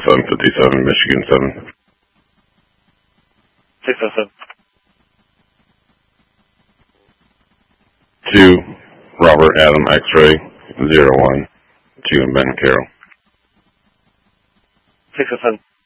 757, Michigan 7. 607. 2, Robert Adam X-Ray 01, 2 in Benton Carroll. 607.